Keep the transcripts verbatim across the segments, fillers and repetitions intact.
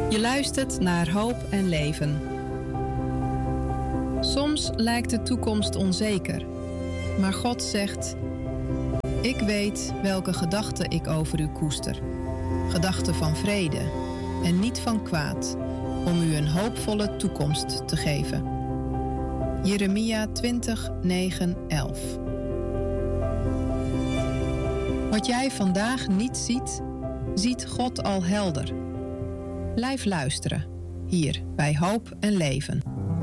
Je luistert naar Hoop en Leven. Soms lijkt de toekomst onzeker, maar God zegt: ik weet welke gedachten ik over u koester. Gedachten van vrede en niet van kwaad, om u een hoopvolle toekomst te geven. Jeremia twintig, negen, elf. Wat jij vandaag niet ziet, ziet God al helder. Blijf luisteren, hier bij Hoop en Leven.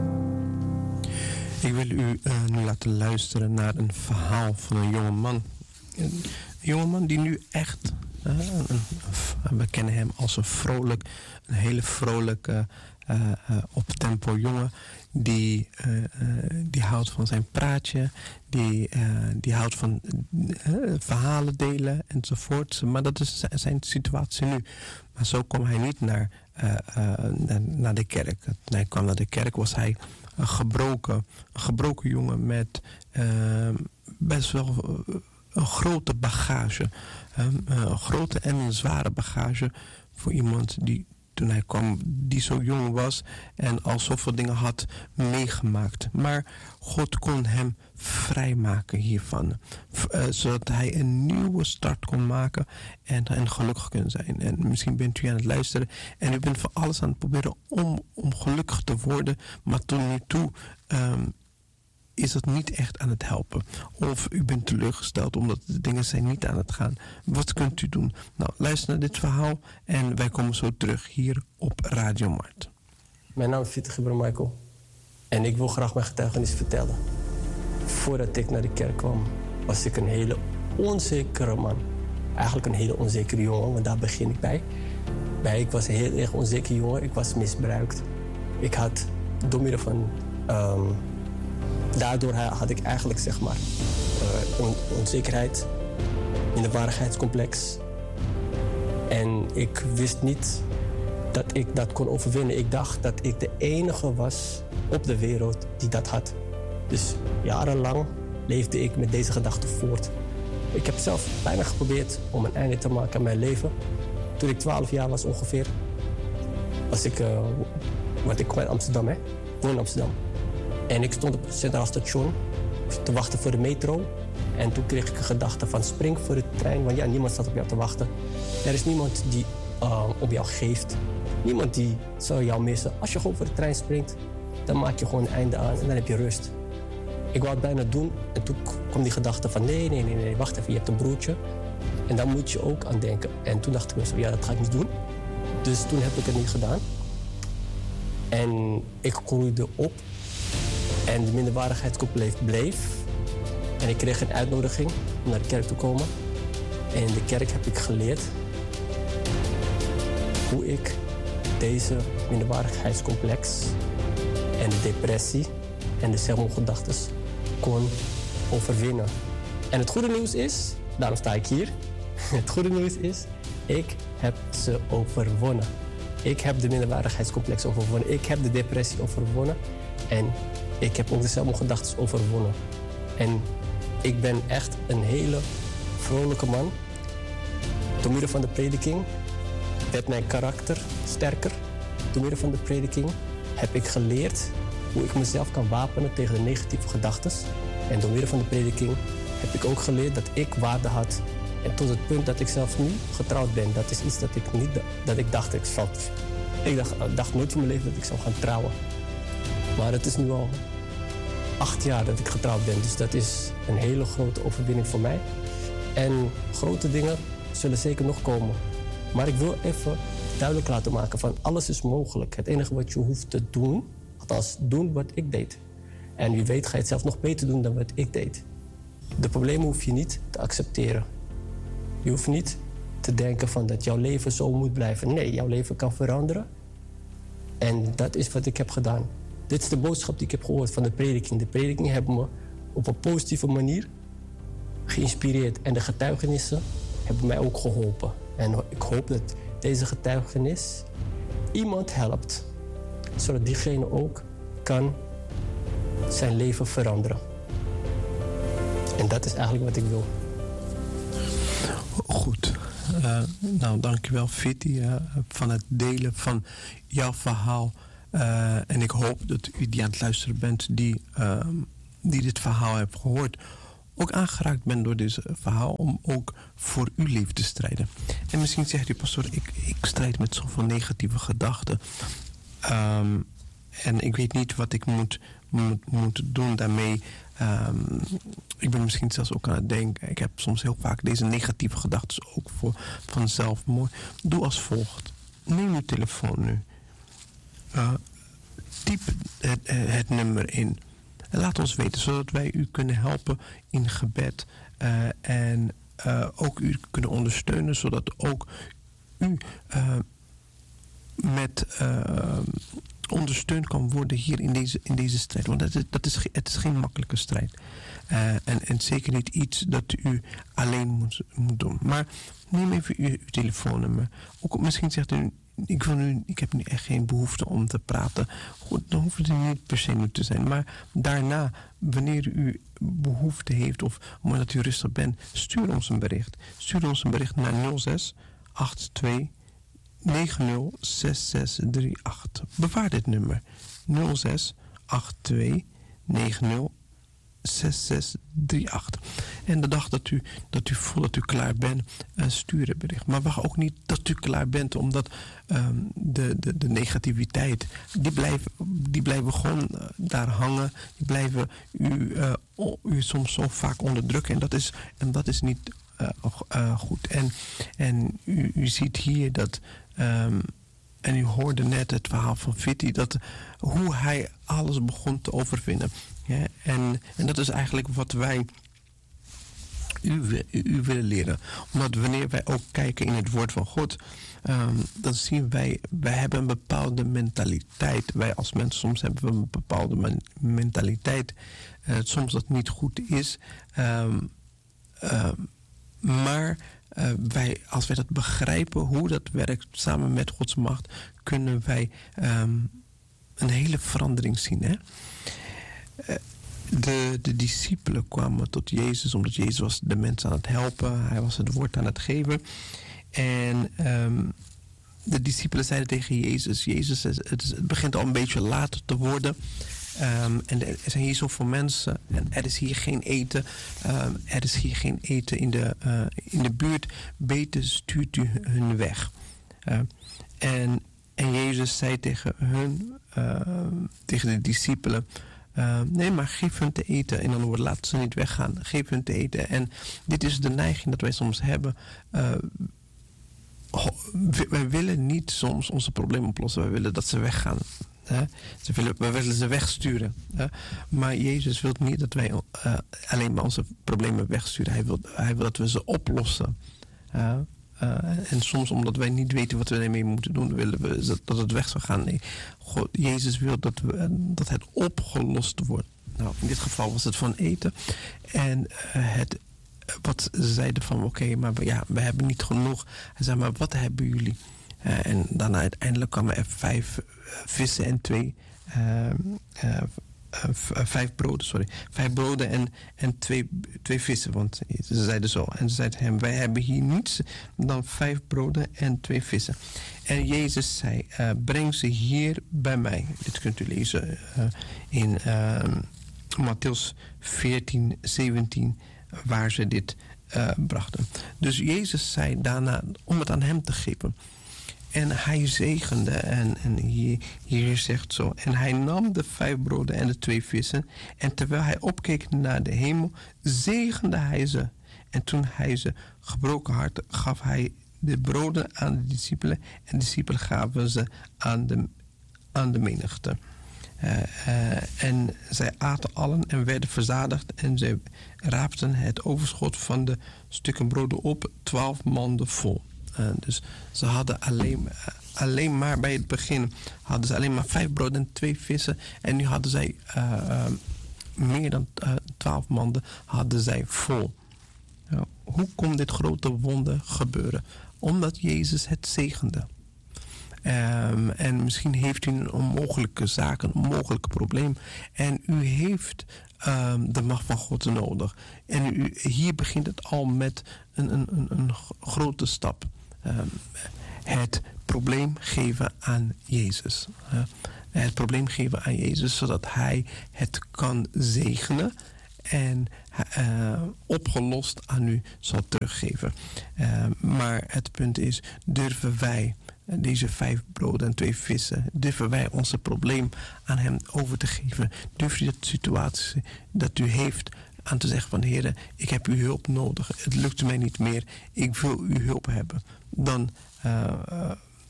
Ik wil u uh, nu laten luisteren naar een verhaal van een jonge man. Een jongeman die nu echt, uh, een, een, we kennen hem als een vrolijk, een hele vrolijke, uh, uh, op-tempo jongen. Die, uh, uh, die houdt van zijn praatje, die, uh, die houdt van uh, verhalen delen enzovoort. Maar dat is zijn situatie nu. Maar zo kwam hij niet naar, uh, uh, naar, naar de kerk. Toen hij kwam naar de kerk was hij een gebroken, een gebroken jongen met uh, best wel een grote bagage. Um, een grote en een zware bagage voor iemand die toen hij kwam, die zo jong was en al zoveel dingen had meegemaakt. Maar God kon hem vrijmaken hiervan. Uh, zodat hij een nieuwe start kon maken en, en gelukkig kon zijn. En misschien bent u aan het luisteren en u bent voor alles aan het proberen om, om gelukkig te worden. Maar tot nu toe um, is dat niet echt aan het helpen. Of u bent teleurgesteld omdat de dingen zijn niet aan het gaan. Wat kunt u doen? Nou, luister naar dit verhaal en wij komen zo terug hier op Radio Mart. Mijn naam is Pieter Gibber Michael en ik wil graag mijn getuigenis vertellen. Voordat ik naar de kerk kwam, was ik een hele onzekere man. Eigenlijk een hele onzekere jongen, want daar begin ik bij. bij ik was een heel erg onzeker jongen. Ik was misbruikt. Ik had door middel van... Um, Daardoor had ik eigenlijk, zeg maar, uh, on- onzekerheid, minderwaardigheidscomplex. En ik wist niet dat ik dat kon overwinnen. Ik dacht dat ik de enige was op de wereld die dat had. Dus jarenlang leefde ik met deze gedachte voort. Ik heb zelf bijna geprobeerd om een einde te maken aan mijn leven. Toen ik twaalf jaar was ongeveer, was ik, uh, want ik kom uit Amsterdam, hè, ik woon in Amsterdam. En ik stond op het Centraal Station te wachten voor de metro. En toen kreeg ik een gedachte van spring voor de trein. Want ja, niemand staat op jou te wachten. Er is niemand die uh, op jou geeft. Niemand die zal jou missen. Als je gewoon voor de trein springt, dan maak je gewoon een einde aan en dan heb je rust. Ik wou het bijna doen en toen kwam die gedachte van nee, nee, nee, nee, wacht even, je hebt een broertje. En daar moet je ook aan denken. En toen dacht ik mezelf, ja, dat ga ik niet doen. Dus toen heb ik het niet gedaan. En ik groeide op. En de minderwaardigheidscomplex bleef. En ik kreeg een uitnodiging om naar de kerk te komen. En in de kerk heb ik geleerd hoe ik deze minderwaardigheidscomplex en de depressie en de zelfmoordgedachten kon overwinnen. En het goede nieuws is, daarom sta ik hier. Het goede nieuws is, ik heb ze overwonnen. Ik heb de minderwaardigheidscomplex overwonnen. Ik heb de depressie overwonnen. En ik heb ook de zelfmoordgedachten overwonnen. En ik ben echt een hele vrolijke man. Door middel van de prediking werd mijn karakter sterker. Door middel van de prediking heb ik geleerd hoe ik mezelf kan wapenen tegen de negatieve gedachten. En door middel van de prediking heb ik ook geleerd dat ik waarde had. En tot het punt dat ik zelfs nu getrouwd ben, dat is iets dat ik niet dat ik dacht ik zou. Ik dacht, ik dacht nooit van mijn leven dat ik zou gaan trouwen. Maar het is nu al acht jaar dat ik getrouwd ben. Dus dat is een hele grote overwinning voor mij. En grote dingen zullen zeker nog komen. Maar ik wil even duidelijk laten maken van alles is mogelijk. Het enige wat je hoeft te doen, althans doen wat ik deed. En wie weet ga je het zelf nog beter doen dan wat ik deed. De problemen hoef je niet te accepteren. Je hoeft niet te denken van dat jouw leven zo moet blijven. Nee, jouw leven kan veranderen. En dat is wat ik heb gedaan. Dit is de boodschap die ik heb gehoord van de prediking. De prediking hebben me op een positieve manier geïnspireerd. En de getuigenissen hebben mij ook geholpen. En ik hoop dat deze getuigenis iemand helpt. Zodat diegene ook kan zijn leven veranderen. En dat is eigenlijk wat ik wil. Goed. uh, nou dankjewel Fitty uh, van het delen van jouw verhaal. Uh, en ik hoop dat u die aan het luisteren bent, die, uh, die dit verhaal heeft gehoord, ook aangeraakt bent door dit verhaal om ook voor uw leven te strijden. En misschien zegt u, pastoor, ik, ik strijd met zoveel negatieve gedachten. Um, en ik weet niet wat ik moet, moet, moet doen daarmee. Um, ik ben misschien zelfs ook aan het denken. Ik heb soms heel vaak deze negatieve gedachten ook voor vanzelf. Mooi. Doe als volgt. Neem uw telefoon nu. Uh, typ het, het nummer in. En laat ons weten, zodat wij u kunnen helpen in gebed. Uh, en uh, ook u kunnen ondersteunen, zodat ook u uh, met uh, ondersteund kan worden hier in deze, in deze strijd. Want dat is, dat is, het is geen makkelijke strijd. Uh, en, en zeker niet iets dat u alleen moet, moet doen. Maar neem even uw, uw telefoonnummer. Ook misschien zegt u, ik, wil nu, ik heb nu echt geen behoefte om te praten. Goed, dan hoeft het niet per se nu te zijn. Maar daarna, wanneer u behoefte heeft of omdat u rustig bent, stuur ons een bericht. Stuur ons een bericht naar nul zes acht twee negen nul zes zes drie acht. Bewaar dit nummer. nul zes acht twee negen nul zes zes drie acht. En de dag dat u, dat u voelt dat u klaar bent, uh, stuur een bericht. Maar wacht ook niet dat u klaar bent, omdat um, de, de, de negativiteit, die blijven, die blijven gewoon uh, daar hangen. Die blijven u, uh, u soms zo vaak onderdrukken. En dat is, en dat is niet uh, uh, goed. En, en u, u ziet hier dat... Um, En u hoorde net het verhaal van Fitty, dat hoe hij alles begon te overwinnen. Ja, en, en dat is eigenlijk wat wij u, u, u willen leren. Omdat wanneer wij ook kijken in het woord van God, um, dan zien wij, wij hebben een bepaalde mentaliteit. Wij als mensen soms hebben we een bepaalde man, mentaliteit. Uh, soms dat niet goed is. Um, uh, maar... Uh, wij, als wij dat begrijpen, hoe dat werkt samen met Gods macht, kunnen wij um, een hele verandering zien. Hè? Uh, de, de discipelen kwamen tot Jezus, omdat Jezus was de mensen aan het helpen. Hij was het woord aan het geven. En um, de discipelen zeiden tegen Jezus, Jezus, het, is, het begint al een beetje later te worden. Um, en er zijn hier zoveel mensen en er is hier geen eten. Um, er is hier geen eten in de, uh, in de buurt. Beter stuurt u hun weg. Uh, en, en Jezus zei tegen hun, uh, tegen de discipelen, uh, nee, maar geef hun te eten. In andere woorden, laat ze niet weggaan. Geef hun te eten. En dit is de neiging dat wij soms hebben. Uh, wij willen niet soms onze problemen oplossen. Wij willen dat ze weggaan. Uh, ze willen, we willen ze wegsturen. Uh, maar Jezus wil niet dat wij uh, alleen maar onze problemen wegsturen. Hij wil, hij wil dat we ze oplossen. Uh, uh, en soms omdat wij niet weten wat we ermee moeten doen, willen we dat het weg zou gaan. Nee, God, Jezus wil dat, we, dat het opgelost wordt. Nou, in dit geval was het van eten. En uh, het, wat ze zeiden van oké, okay, maar we, ja, we hebben niet genoeg. Hij zei, maar wat hebben jullie? Uh, en daarna uiteindelijk kwamen er vijf uh, vissen en twee, uh, uh, uh, vijf broden, sorry. Vijf broden en, en twee, twee vissen, want ze zeiden zo. En ze zeiden hem, wij hebben hier niets dan vijf broden en twee vissen. En Jezus zei, uh, breng ze hier bij mij. Dit kunt u lezen uh, in uh, Mattheüs veertien, zeventien, waar ze dit uh, brachten. Dus Jezus zei daarna om het aan hem te geven. En hij zegende, en, en hier, hier zegt zo, en hij nam de vijf broden en de twee vissen, en terwijl hij opkeek naar de hemel, zegende hij ze. En toen hij ze gebroken had, gaf hij de broden aan de discipelen, en de discipelen gaven ze aan de, aan de menigte. Uh, uh, en zij aten allen en werden verzadigd, en zij raapten het overschot van de stukken broden op, twaalf manden vol. Uh, dus ze hadden alleen, uh, alleen maar bij het begin hadden ze alleen maar vijf broden en twee vissen. En nu hadden zij uh, uh, meer dan uh, twaalf manden hadden zij vol. Uh, hoe kon dit grote wonder gebeuren? Omdat Jezus het zegende. Um, en misschien heeft u een onmogelijke zaak, een onmogelijk probleem. En u heeft um, de macht van God nodig. En u, hier begint het al met een, een, een, een grote stap. Um, het probleem geven aan Jezus. Uh, het probleem geven aan Jezus, zodat Hij het kan zegenen en uh, opgelost aan u zal teruggeven. Uh, maar het punt is, durven wij deze vijf broden en twee vissen, durven wij onze probleem aan Hem over te geven? Durft u de situatie dat u heeft aan te zeggen van Heere, ik heb uw hulp nodig. Het lukt mij niet meer. Ik wil uw hulp hebben. Dan uh, uh,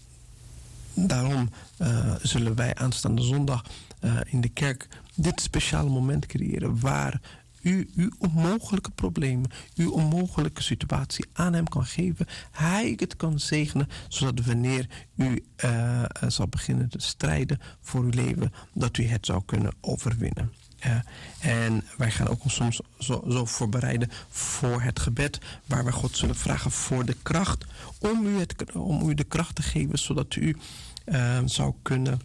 daarom uh, zullen wij aanstaande zondag uh, in de kerk dit speciale moment creëren waar u uw onmogelijke problemen, uw onmogelijke situatie aan Hem kan geven. Hij het kan zegenen, zodat wanneer u uh, zal beginnen te strijden voor uw leven, dat u het zou kunnen overwinnen. Uh, en wij gaan ook soms zo, zo voorbereiden voor het gebed, waar we God zullen vragen voor de kracht, om u, het, om u de kracht te geven, zodat u uh, zou kunnen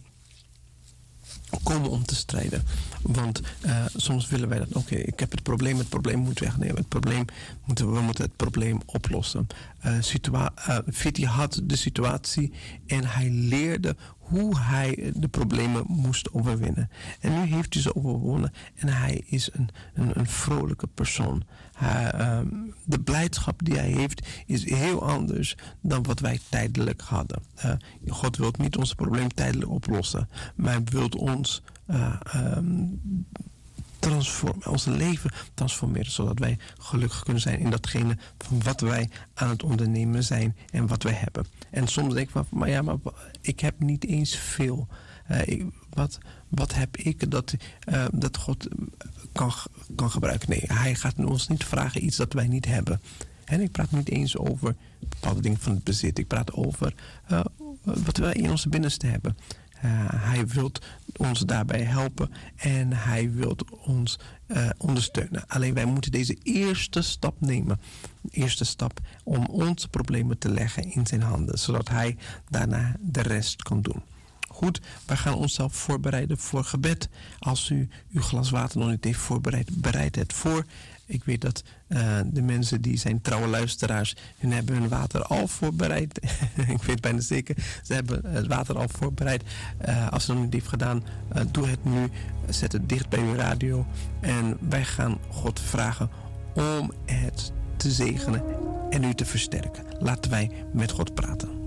komen om te strijden. Want uh, soms willen wij dat, oké, okay, ik heb het probleem, het probleem moet wegnemen. Het probleem, moeten, we moeten het probleem oplossen. Uh, situa- uh, Fiti had de situatie en hij leerde hoe hij de problemen moest overwinnen. En nu heeft hij ze overwonnen en hij is een, een, een vrolijke persoon. Hij, um, de blijdschap die hij heeft is heel anders dan wat wij tijdelijk hadden. Uh, God wil niet ons probleem tijdelijk oplossen, maar hij wil ons uh, um, transformeren, ons leven transformeren, zodat wij gelukkig kunnen zijn in datgene van wat wij aan het ondernemen zijn en wat wij hebben. En soms denk ik van, maar ja, maar ik heb niet eens veel. Uh, ik, wat, wat heb ik dat, uh, dat God kan, kan gebruiken? Nee, hij gaat ons niet vragen iets dat wij niet hebben. En ik praat niet eens over bepaalde dingen van het bezit. Ik praat over uh, wat wij in onze binnenste hebben. Uh, hij wil ons daarbij helpen en hij wil ons uh, ondersteunen. Alleen wij moeten deze eerste stap nemen. De eerste stap om onze problemen te leggen in zijn handen. Zodat hij daarna de rest kan doen. Goed, wij gaan onszelf voorbereiden voor gebed. Als u uw glas water nog niet heeft voorbereid, bereid het voor. Ik weet dat uh, de mensen die zijn trouwe luisteraars, hun hebben hun water al voorbereid. Ik weet bijna zeker, ze hebben het water al voorbereid. Uh, als ze het nog niet heeft gedaan, uh, doe het nu. Zet het dicht bij uw radio. En wij gaan God vragen om het te zegenen en u te versterken. Laten wij met God praten.